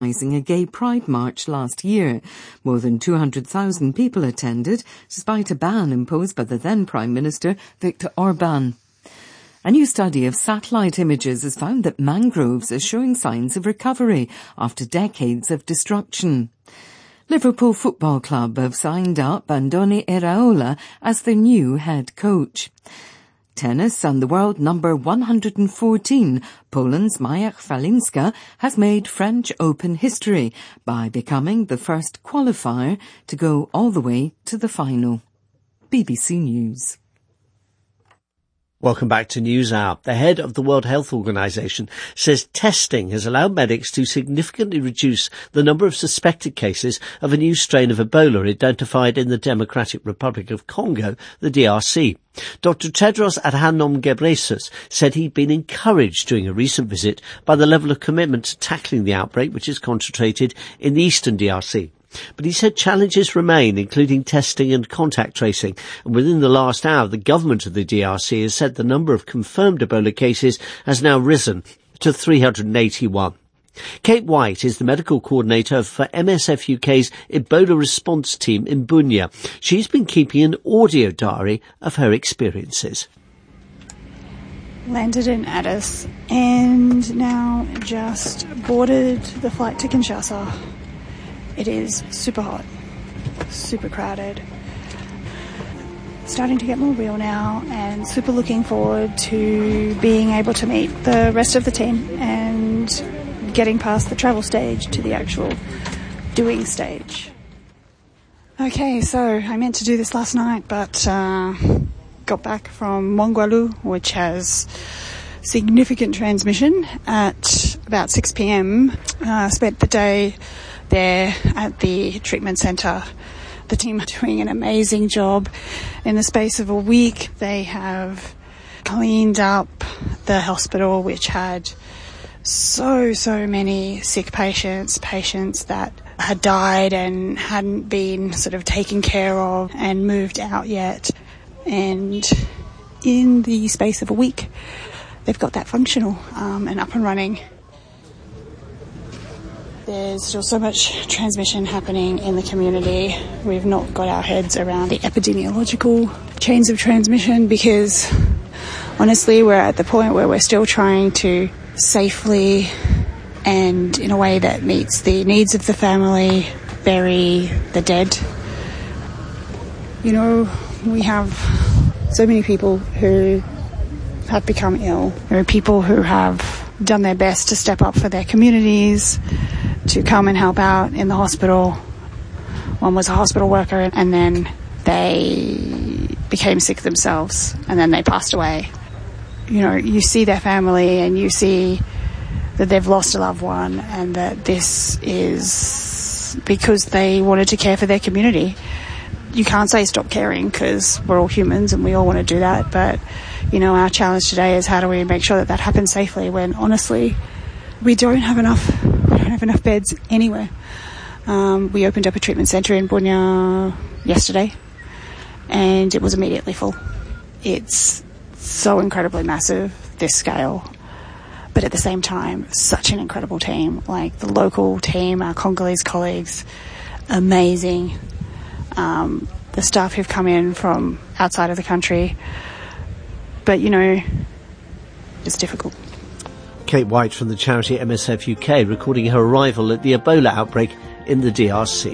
organising a gay pride march last year. More than 200,000 people attended, despite a ban imposed by the then Prime Minister Viktor Orban. A new study of satellite images has found that mangroves are showing signs of recovery after decades of destruction. Liverpool Football Club have signed up Andoni Iraola as their new head coach. Tennis and the world number 114, Poland's Maja Falinska, has made French Open history by becoming the first qualifier to go all the way to the final. BBC News. Welcome back to NewsHour. The head of the World Health Organization says testing has allowed medics to significantly reduce the number of suspected cases of a new strain of Ebola identified in the Democratic Republic of Congo, the DRC. Dr. Tedros Adhanom Ghebreyesus said he'd been encouraged during a recent visit by the level of commitment to tackling the outbreak, which is concentrated in the eastern DRC. But he said challenges remain, including testing and contact tracing. And within the last hour, the government of the DRC has said the number of confirmed Ebola cases has now risen to 381. Kate White is the medical coordinator for MSF UK's Ebola response team in Bunia. She's been keeping an audio diary of her experiences. Landed in Addis and now just boarded the flight to Kinshasa. It is super hot, super crowded. Starting to get more real now, and super looking forward to being able to meet the rest of the team and getting past the travel stage to the actual doing stage. Okay, so I meant to do this last night, but got back from Mongwalu, which has significant transmission, at about 6 p.m. Spent the day there at the treatment centre. The team are doing an amazing job. In the space of a week, they have cleaned up the hospital, which had so many sick patients that had died and hadn't been sort of taken care of and moved out yet. And in the space of a week, they've got that functional and up and running. There's still so much transmission happening in the community. We've not got our heads around the epidemiological chains of transmission because, honestly, we're at the point where we're still trying to safely and in a way that meets the needs of the family bury the dead. You know, we have so many people who have become ill. There are people who have done their best to step up for their communities, to come and help out in the hospital. One was a hospital worker, and then they became sick themselves, and then they passed away. You know, you see their family and you see that they've lost a loved one, and that this is because they wanted to care for their community. You can't say stop caring because we're all humans and we all want to do that, but you know, our challenge today is how do we make sure that that happens safely when honestly we don't have enough beds anywhere. We opened up a treatment centre in Bunia yesterday and it was immediately full. It's so incredibly massive, this scale, but at the same time such an incredible team. Like the local team, our Congolese colleagues, amazing. The staff who've come in from outside of the country, but you know, it's difficult. Kate White from the charity MSF UK recording her arrival at the Ebola outbreak in the DRC.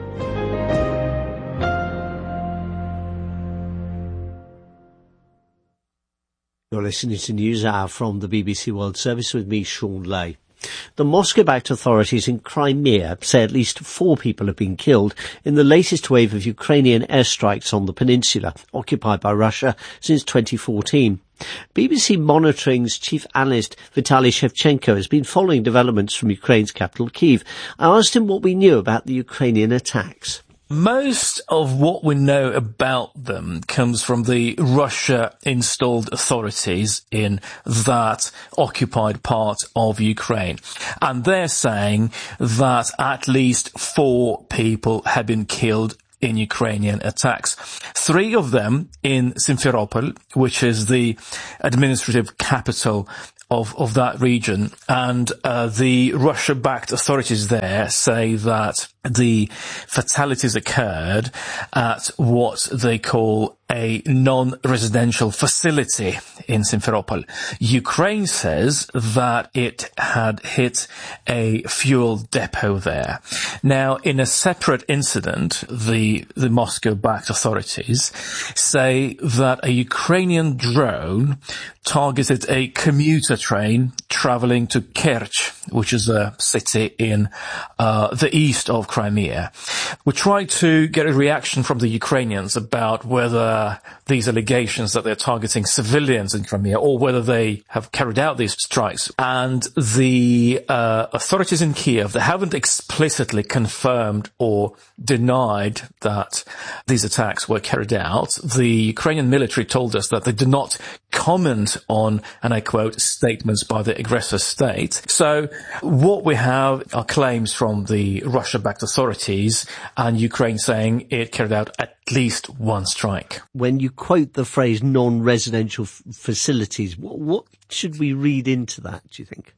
You're listening to NewsHour from the BBC World Service with me, Sean Lay. The Moscow-backed authorities in Crimea say at least 4 people have been killed in the latest wave of Ukrainian airstrikes on the peninsula, occupied by Russia since 2014. BBC Monitoring's chief analyst Vitaly Shevchenko has been following developments from Ukraine's capital, Kyiv. I asked him what we knew about the Ukrainian attacks. Most of what we know about them comes from the Russia-installed authorities in that occupied part of Ukraine. And they're saying that at least 4 people have been killed in Ukrainian attacks. 3 of them in Simferopol, which is the administrative capital of that region. And the Russia-backed authorities there say that the fatalities occurred at what they call a non-residential facility in Simferopol. Ukraine says that it had hit a fuel depot there. Now, in a separate incident, the Moscow-backed authorities say that a Ukrainian drone targeted a commuter train traveling to Kerch, which is a city in the east of Crimea. We tried to get a reaction from the Ukrainians about whether these allegations that they're targeting civilians in Crimea or whether they have carried out these strikes. And the authorities in Kiev, they haven't explicitly confirmed or denied that these attacks were carried out. The Ukrainian military told us that they did not comment on, and I quote, statements by the aggressor state. So what we have are claims from the Russia-backed authorities and Ukraine saying it carried out at least one strike. When you quote the phrase non-residential facilities, what should we read into that, do you think?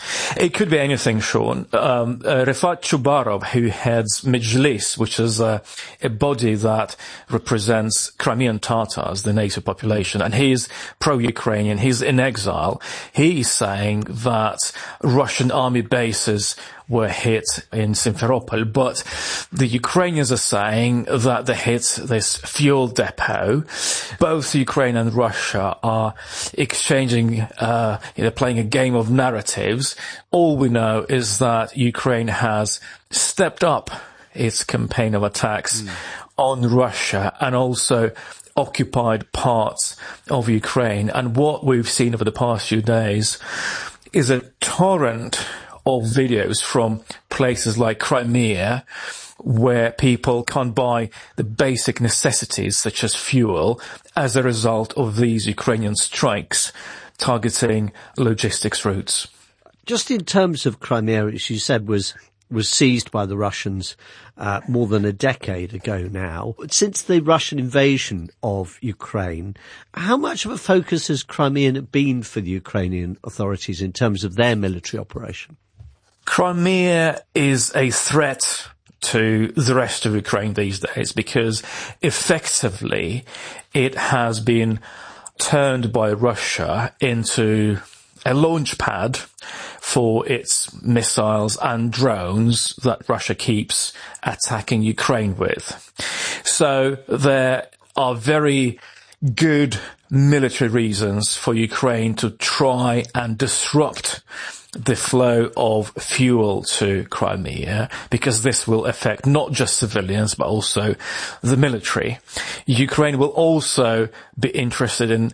It could be anything, Sean. Rifat Chubarov, who heads Mejlis, which is a body that represents Crimean Tatars, the native population, and he's pro-Ukrainian, he's in exile. He's saying that Russian army bases were hit in Simferopol, but the Ukrainians are saying that they hit this fuel depot. Both Ukraine and Russia are exchanging, playing a game of narratives. All we know is that Ukraine has stepped up its campaign of attacks on Russia and also occupied parts of Ukraine. And what we've seen over the past few days is a torrent of videos from places like Crimea where people can't buy the basic necessities such as fuel as a result of these Ukrainian strikes targeting logistics routes. Just in terms of Crimea, as you said, was seized by the Russians more than a decade ago now. Since the Russian invasion of Ukraine, how much of a focus has Crimea been for the Ukrainian authorities in terms of their military operation? Crimea is a threat to the rest of Ukraine these days because effectively it has been turned by Russia into a launch pad for its missiles and drones that Russia keeps attacking Ukraine with. So there are very good military reasons for Ukraine to try and disrupt the flow of fuel to Crimea, because this will affect not just civilians, but also the military. Ukraine will also be interested in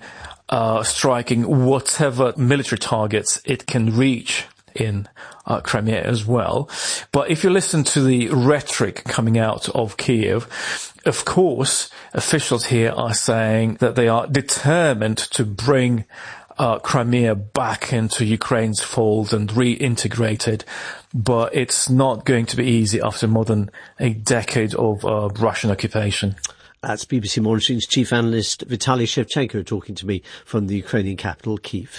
striking whatever military targets it can reach in Crimea as well. But if you listen to the rhetoric coming out of Kiev, of course, officials here are saying that they are determined to bring Crimea back into Ukraine's fold and reintegrate it, but it's not going to be easy after more than a decade of Russian occupation. That's BBC Monitoring's chief analyst Vitaly Shevchenko talking to me from the Ukrainian capital, Kyiv.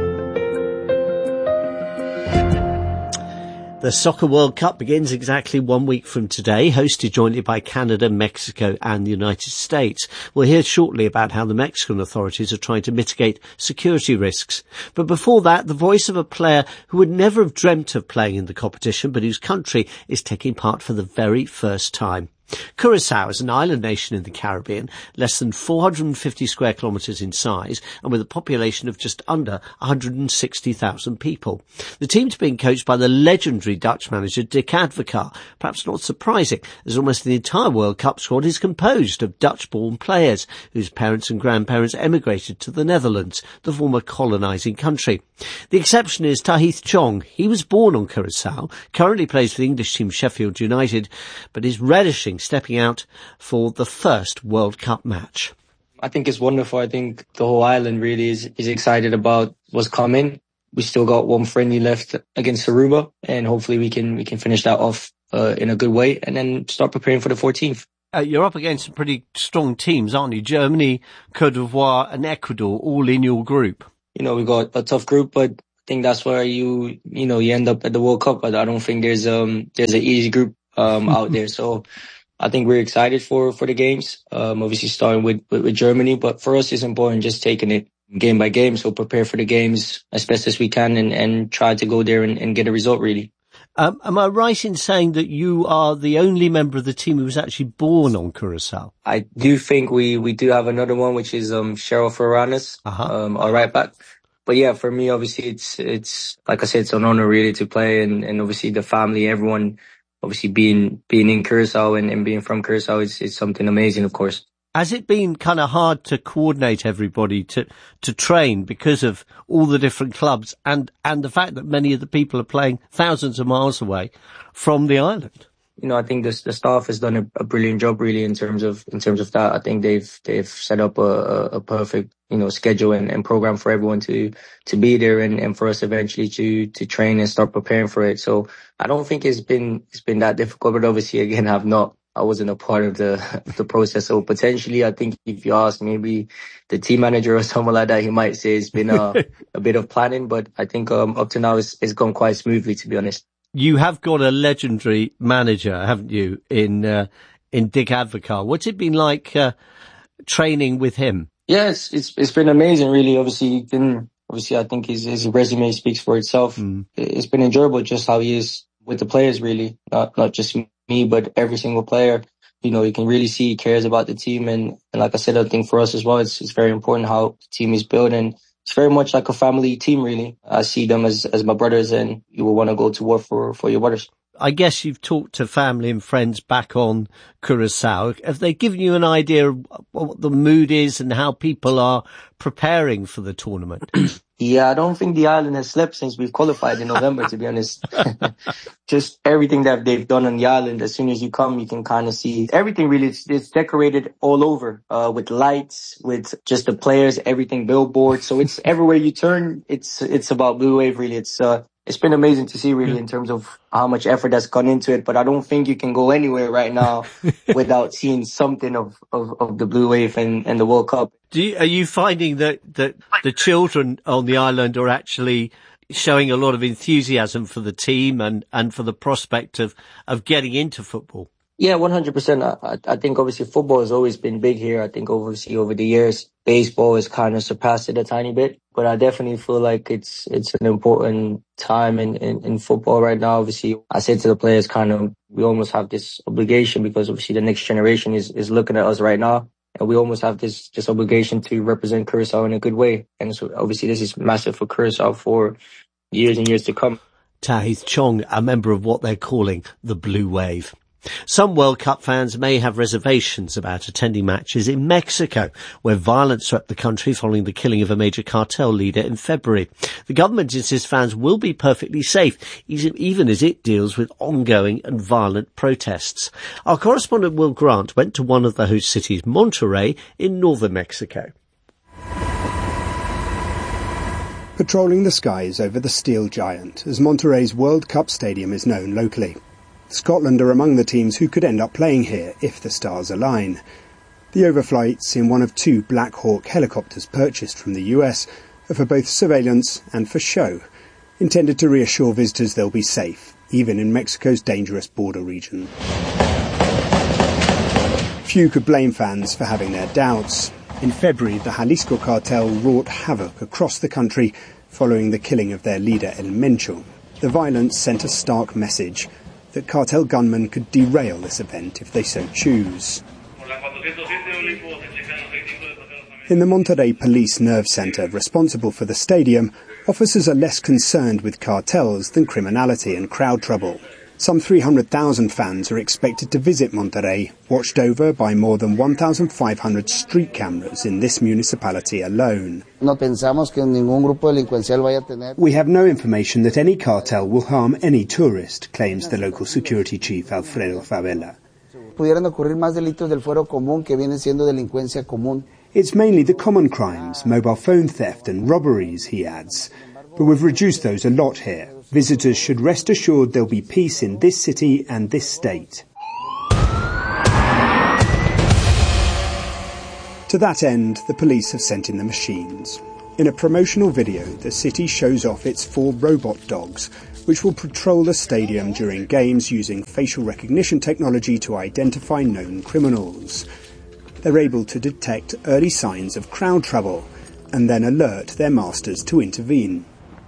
The Soccer World Cup begins exactly 1 week from today, hosted jointly by Canada, Mexico and the United States. We'll hear shortly about how the Mexican authorities are trying to mitigate security risks. But before that, the voice of a player who would never have dreamt of playing in the competition, but whose country is taking part for the very first time. Curaçao is an island nation in the Caribbean, less than 450 square kilometres in size and with a population of just under 160,000 people. The team's being coached by the legendary Dutch manager Dick Advocaat, perhaps not surprising, as almost the entire World Cup squad is composed of Dutch-born players whose parents and grandparents emigrated to the Netherlands, the former colonising country. The exception is Tahith Chong. He was born on Curaçao, currently plays for the English team Sheffield United, but is relishing stepping out for the first World Cup match. I think it's wonderful. I think the whole island really is excited about what's coming. We still got one friendly left against Aruba, and hopefully we can finish that off in a good way and then start preparing for the 14th. You're up against some pretty strong teams, aren't you? Germany, Cote d'Ivoire and Ecuador, all in your group. You know, we've got a tough group, but think that's where you end up at the World Cup. But I don't think there's an easy group out there. So I think we're excited for the games. Obviously starting with Germany, but for us it's important just taking it game by game. So prepare for the games as best as we can and try to go there and get a result really. Am I right in saying that you are the only member of the team who was actually born on Curacao? I do think we do have another one, which is Cheryl Ferranis, our right back. But yeah, for me, obviously it's like I said, it's an honor really to play, and obviously the family, everyone, obviously being in Curacao and being from Curacao is something amazing, of course. Has it been kind of hard to coordinate everybody to train because of all the different clubs and the fact that many of the people are playing thousands of miles away from the island? I think the staff has done a brilliant job really in terms of that. I think they've set up a perfect, schedule and program for everyone to be there and for us eventually to train and start preparing for it. So I don't think it's been that difficult, but obviously again, I wasn't a part of the process. So potentially, I think if you ask maybe the team manager or someone like that, he might say it's been a bit of planning, but I think up to now it's gone quite smoothly, to be honest. You have got a legendary manager, haven't you, in Dick Advocaat? What's it been like training with him? Yeah, it's been amazing, really. Obviously, I think his resume speaks for itself. It's been enjoyable just how he is with the players, really, not just me, but every single player. You can really see he cares about the team, and like I said, I think for us as well, it's very important how the team is built, and it's very much like a family team, really. I see them as my brothers, and you will want to go to war for your brothers. I guess you've talked to family and friends back on Curacao. Have they given you an idea of what the mood is and how people are preparing for the tournament? Yeah, I don't think the island has slept since we've qualified in November, to be honest. Just everything that they've done on the island, as soon as you come, you can kind of see everything really. It's decorated all over, with lights, with just the players, everything, billboards. So it's everywhere you turn, it's about Blue Wave, really. It's been amazing to see, really, in terms of how much effort that's gone into it. But I don't think you can go anywhere right now without seeing something of the Blue Wave and the World Cup. Are you finding that the children on the island are actually showing a lot of enthusiasm for the team and for the prospect of getting into football? Yeah, 100%. I think obviously football has always been big here. I think obviously over the years, baseball has kind of surpassed it a tiny bit. But I definitely feel like it's an important time in football right now. Obviously, I said to the players we almost have this obligation because obviously the next generation is looking at us right now. And we almost have this obligation to represent Curacao in a good way. And so obviously this is massive for Curacao for years and years to come. Tahith Chong, a member of what they're calling the Blue Wave. Some World Cup fans may have reservations about attending matches in Mexico, where violence swept the country following the killing of a major cartel leader in February. The government insists fans will be perfectly safe, even as it deals with ongoing and violent protests. Our correspondent Will Grant went to one of the host cities, Monterrey, in northern Mexico. Patrolling the skies over the Steel Giant, as Monterrey's World Cup stadium is known locally. Scotland are among the teams who could end up playing here if the stars align. The overflights in one of two Black Hawk helicopters purchased from the US are for both surveillance and for show, intended to reassure visitors they'll be safe, even in Mexico's dangerous border region. Few could blame fans for having their doubts. In February, the Jalisco cartel wrought havoc across the country following the killing of their leader El Mencho. The violence sent a stark message that cartel gunmen could derail this event if they so choose. In the Monterrey Police Nerve Center, responsible for the stadium, officers are less concerned with cartels than criminality and crowd trouble. Some 300,000 fans are expected to visit Monterrey, watched over by more than 1,500 street cameras in this municipality alone. We have no information that any cartel will harm any tourist, claims the local security chief Alfredo Favela. It's mainly the common crimes, mobile phone theft and robberies, he adds. But we've reduced those a lot here. Visitors should rest assured there'll be peace in this city and this state. To that end, the police have sent in the machines. In a promotional video, the city shows off its 4 robot dogs, which will patrol the stadium during games using facial recognition technology to identify known criminals. They're able to detect early signs of crowd trouble and then alert their masters to intervene.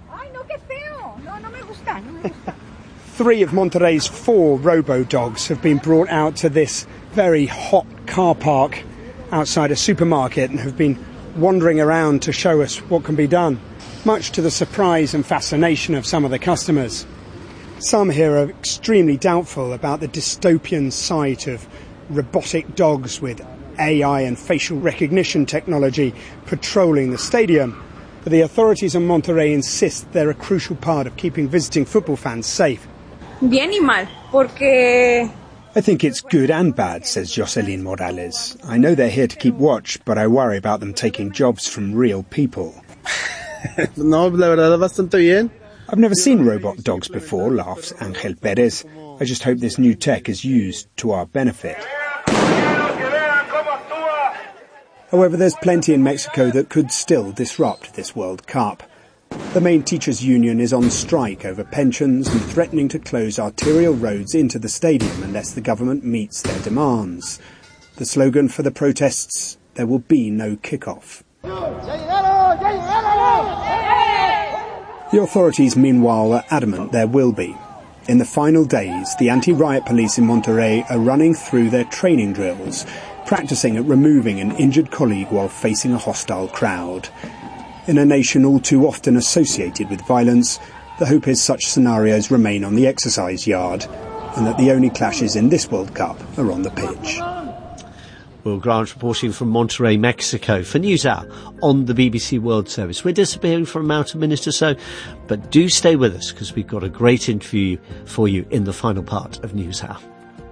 3 of Monterrey's 4 robo-dogs have been brought out to this very hot car park outside a supermarket and have been wandering around to show us what can be done, much to the surprise and fascination of some of the customers. Some here are extremely doubtful about the dystopian sight of robotic dogs with AI and facial recognition technology patrolling the stadium, but the authorities in Monterrey insist they're a crucial part of keeping visiting football fans safe. Bien y mal, porque... I think it's good and bad, says Jocelyn Morales. I know they're here to keep watch, but I worry about them taking jobs from real people. No, la verdad, bastante bien. I've never seen robot dogs before, laughs Angel Perez. I just hope this new tech is used to our benefit. However, there's plenty in Mexico that could still disrupt this World Cup. The main teachers' union is on strike over pensions and threatening to close arterial roads into the stadium unless the government meets their demands. The slogan for the protests, there will be no kickoff. The authorities, meanwhile, are adamant there will be. In the final days, the anti-riot police in Monterrey are running through their training drills, practicing at removing an injured colleague while facing a hostile crowd. In a nation all too often associated with violence, the hope is such scenarios remain on the exercise yard, and that the only clashes in this World Cup are on the pitch. Will Grant reporting from Monterrey, Mexico for NewsHour on the BBC World Service. We're disappearing for about a minute or so, but do stay with us because we've got a great interview for you in the final part of NewsHour.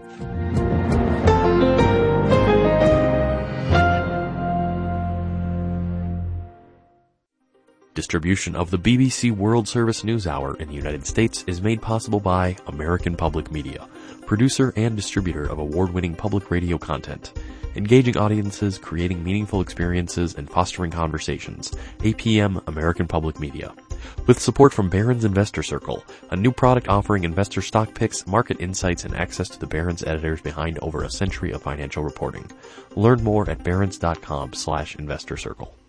Distribution of the BBC World Service News Hour in the United States is made possible by American Public Media, producer and distributor of award-winning public radio content. Engaging audiences, creating meaningful experiences, and fostering conversations. APM American Public Media. With support from Barron's Investor Circle, a new product offering investor stock picks, market insights, and access to the Barron's editors behind over a century of financial reporting. Learn more at barrons.com/investor circle.